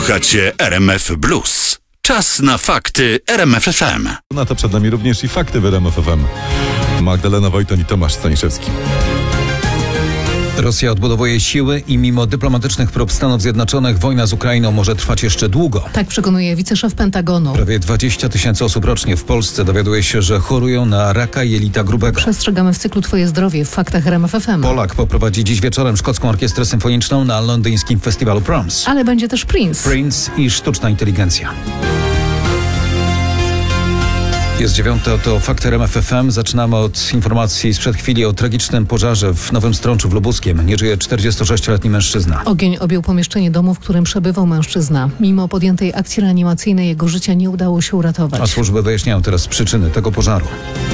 Słuchacie RMF Blues. Czas na fakty RMF FM. Na to przed nami również i fakty w RMF FM. Magdalena Wojton i Tomasz Staniszewski. Rosja odbudowuje siły i mimo dyplomatycznych prób Stanów Zjednoczonych wojna z Ukrainą może trwać jeszcze długo. Tak przekonuje wiceszef Pentagonu. Prawie 20 000 osób rocznie w Polsce dowiaduje się, że chorują na raka jelita grubego. Przestrzegamy w cyklu Twoje zdrowie w faktach RMF FM. Polak poprowadzi dziś wieczorem szkocką orkiestrę symfoniczną na londyńskim festiwalu Proms. Ale będzie też Prince I sztuczna inteligencja. Jest 9, to fakty RMF FM. Zaczynamy od informacji sprzed chwili o tragicznym pożarze w Nowym Strączu w Lubuskiem. Nie żyje 46-letni mężczyzna. Ogień objął pomieszczenie domu, w którym przebywał mężczyzna. Mimo podjętej akcji reanimacyjnej jego życia nie udało się uratować. A służby wyjaśniają teraz przyczyny tego pożaru.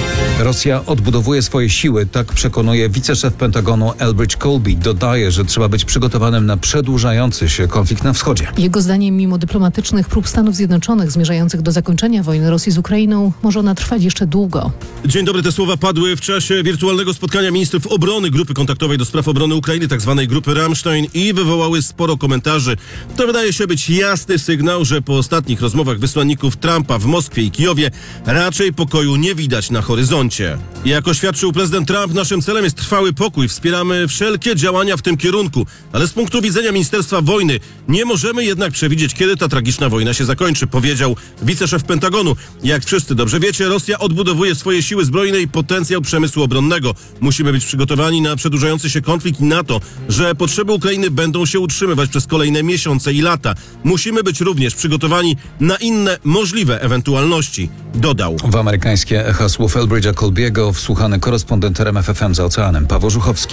Rosja odbudowuje swoje siły, tak przekonuje wiceszef Pentagonu Elbridge Colby. Dodaje, że trzeba być przygotowanym na przedłużający się konflikt na wschodzie. Jego zdaniem, mimo dyplomatycznych prób Stanów Zjednoczonych zmierzających do zakończenia wojny Rosji z Ukrainą, może ona trwać jeszcze długo. Dzień dobry, te słowa padły w czasie wirtualnego spotkania ministrów obrony Grupy Kontaktowej do Spraw Obrony Ukrainy, tzw. Grupy Rammstein, i wywołały sporo komentarzy. To wydaje się być jasny sygnał, że po ostatnich rozmowach wysłanników Trumpa w Moskwie i Kijowie raczej pokoju nie widać na horyzoncie. Jak oświadczył prezydent Trump, naszym celem jest trwały pokój. Wspieramy wszelkie działania w tym kierunku, ale z punktu widzenia Ministerstwa Wojny nie możemy jednak przewidzieć, kiedy ta tragiczna wojna się zakończy, powiedział wiceszef Pentagonu. Jak wszyscy dobrze wiecie, Rosja odbudowuje swoje siły zbrojne i potencjał przemysłu obronnego. Musimy być przygotowani na przedłużający się konflikt i na to, że potrzeby Ukrainy będą się utrzymywać przez kolejne miesiące i lata. Musimy być również przygotowani na inne możliwe ewentualności, dodał. W amerykańskie echa słów Elbridge'a Colby'ego wsłuchany korespondent RMF FM za oceanem Paweł Żuchowski.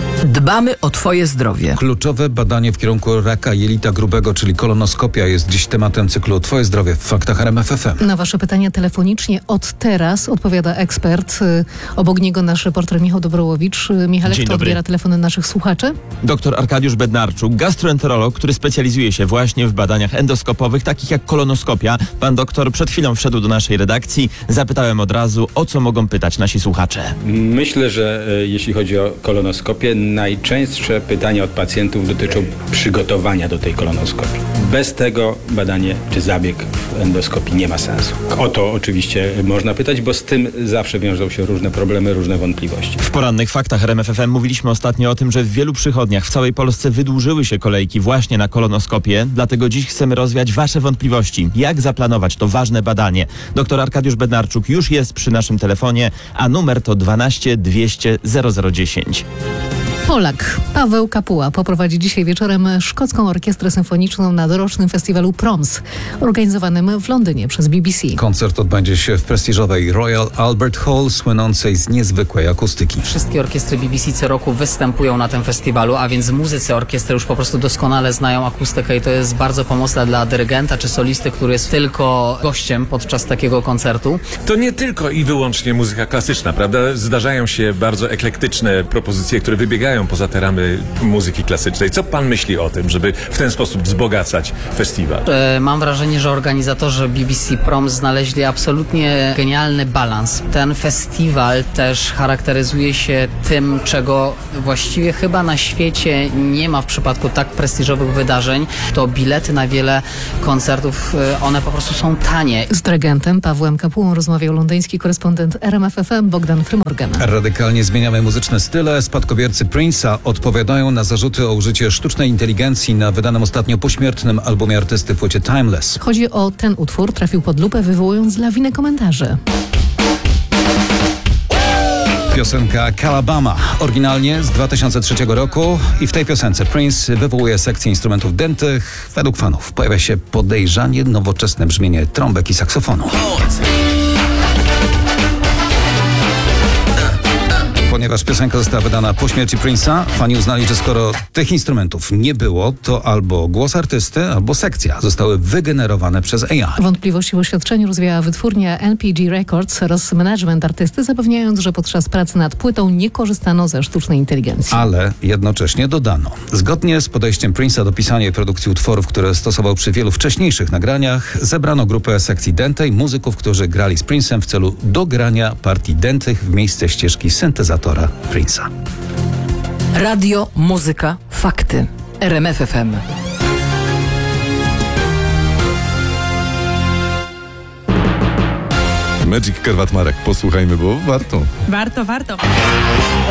Dbamy o Twoje zdrowie. Kluczowe badanie w kierunku raka jelita grubego, czyli kolonoskopia, jest dziś tematem cyklu Twoje zdrowie w faktach RMF FM. Na Wasze pytania telefonicznie od teraz odpowiada ekspert. Obok niego nasz reporter Michał Dobrołowicz. Michale, kto odbiera telefony naszych słuchaczy? Dr Arkadiusz Bednarczuk, gastroenterolog, który specjalizuje się właśnie w badaniach endoskopowych, takich jak kolonoskopia. Pan doktor przed chwilą wszedł do naszej redakcji. Zapytałem od razu, o co mogą pytać nasi słuchacze. Myślę, że jeśli chodzi o kolonoskopię, najczęstsze pytania od pacjentów dotyczą przygotowania do tej kolonoskopii. Bez tego badanie czy zabieg w endoskopii nie ma sensu. O to oczywiście można pytać, bo z tym zawsze wiążą się różne problemy, różne wątpliwości. W porannych faktach RMF FM mówiliśmy ostatnio o tym, że w wielu przychodniach w całej Polsce wydłużyły się kolejki właśnie na kolonoskopię, dlatego dziś chcemy rozwiać Wasze wątpliwości. Jak zaplanować to ważne badanie? Dr Arkadiusz Bednarczuk już jest przy naszym telefonie, a numer to 12 200 0010. Polak Paweł Kapuła poprowadzi dzisiaj wieczorem szkocką orkiestrę symfoniczną na dorocznym festiwalu Proms, organizowanym w Londynie przez BBC. Koncert odbędzie się w prestiżowej Royal Albert Hall, słynącej z niezwykłej akustyki. Wszystkie orkiestry BBC co roku występują na tym festiwalu, a więc muzycy orkiestry już po prostu doskonale znają akustykę i to jest bardzo pomocne dla dyrygenta czy solisty, który jest tylko gościem podczas takiego koncertu. To nie tylko i wyłącznie muzyka klasyczna, prawda? Zdarzają się bardzo eklektyczne propozycje, które wybiegają poza te ramy muzyki klasycznej. Co pan myśli o tym, żeby w ten sposób wzbogacać festiwal? Mam wrażenie, że organizatorzy BBC Proms znaleźli absolutnie genialny balans. Ten festiwal też charakteryzuje się tym, czego właściwie chyba na świecie nie ma w przypadku tak prestiżowych wydarzeń. To bilety na wiele koncertów, one po prostu są tanie. Z dyrygentem Pawłem Kapułą rozmawiał londyński korespondent RMF FM Bogdan Frymorgan. Radykalnie zmieniamy muzyczne style. Spadkobiercy Prince'a odpowiadają na zarzuty o użycie sztucznej inteligencji na wydanym ostatnio pośmiertnym albumie artysty płycie Timeless. Chodzi o ten utwór, trafił pod lupę, wywołując lawinę komentarzy. Piosenka Calabama, oryginalnie z 2003 roku, i w tej piosence Prince wywołuje sekcję instrumentów dętych. Według fanów pojawia się podejrzanie nowoczesne brzmienie trąbek i saksofonu. Ponieważ piosenka została wydana po śmierci Prince'a, fani uznali, że skoro tych instrumentów nie było, to albo głos artysty, albo sekcja zostały wygenerowane przez AI. Wątpliwości w oświadczeniu rozwiała wytwórnia NPG Records oraz management artysty, zapewniając, że podczas pracy nad płytą nie korzystano ze sztucznej inteligencji. Ale jednocześnie dodano, zgodnie z podejściem Prince'a do pisania i produkcji utworów, które stosował przy wielu wcześniejszych nagraniach, zebrano grupę sekcji dętej, muzyków, którzy grali z Prince'em w celu dogrania partii dętych w miejsce ścieżki syntezatora Prince'a. Radio, muzyka, fakty. RMF FM. Magic Kerwat Marek. Posłuchajmy, bo warto. Warto.